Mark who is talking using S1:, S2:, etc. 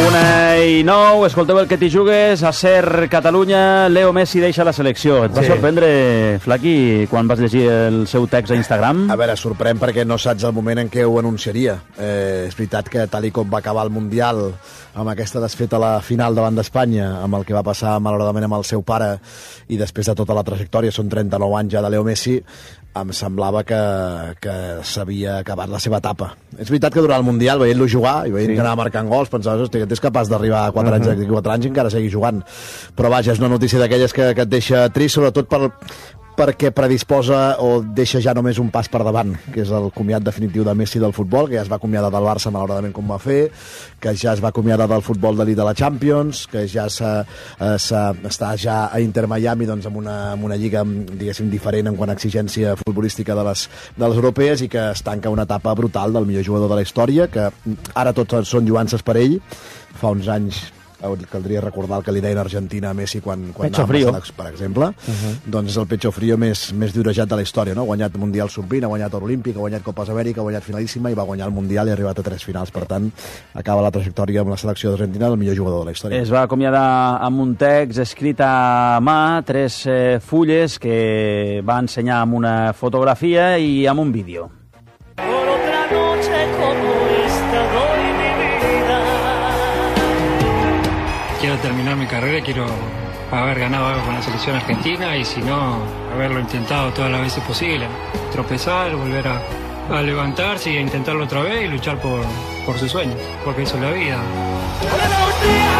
S1: 1:09, escolteu el que t'hi jugues a Ser Catalunya. Leo Messi deixa la selecció. Et va sorprendre, Flaqui, quan vas llegir el seu text a Instagram?
S2: A veure, sorprèn perquè no saps el moment en què ho anunciaria. És veritat que tal i com va acabar el Mundial, amb aquesta desfeta a la final davant d'Espanya, amb el que va passar malauradament amb el seu pare, i després de tota la trajectòria, són 39 anys ja de Leo Messi, em semblava que s'havia acabat la seva etapa. És veritat que durant el Mundial, veient-lo jugar i veient que anava marcant gols, pensaves, hosti, que és capaç d'arribar a 4 anys i encara seguir jugant. Però vaja, és una notícia d'aquelles que et deixa trist, sobretot perquè predisposa o deixa ja només un pas per davant, que és el comiat definitiu de Messi del futbol, que ja es va acomiadar del Barça malauradament com va fer, que ja es va acomiadar del futbol d'elit de la Champions, que ja està ja a Inter Miami, doncs, amb una lliga, diguéssim, diferent en quant a exigència futbolística de les europees, i que es tanca una etapa brutal del millor jugador de la història, que ara tots són lluances per ell. Fa uns anys caldria recordar el que li deien a Argentina a Messi quan
S1: pecho frío,
S2: per exemple. Doncs és el pecho frío més diurejat de la història, no? Ha guanyat Mundial Sub-20, ha guanyat Oro Olímpic, ha guanyat Copes Amèrica, ha guanyat Finalíssima i va guanyar el Mundial i ha arribat a 3 finals. Per tant, acaba la trajectòria amb la selecció d'Argentina del millor jugador de la història.
S1: Es va acomiadar amb un text escrit a mà, 3 fulles que va ensenyar amb una fotografia i amb un vídeo.
S3: Quiero terminar mi carrera, quiero haber ganado algo con la selección argentina y si no, haberlo intentado todas las veces posibles. Tropezar, volver a levantarse y a intentarlo otra vez y luchar por sus sueños, porque eso es la vida.